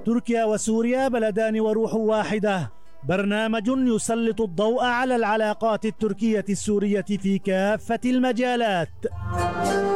تركيا وسوريا بلدان وروح واحدة، برنامج يسلط الضوء على العلاقات التركية السورية في كافة المجالات.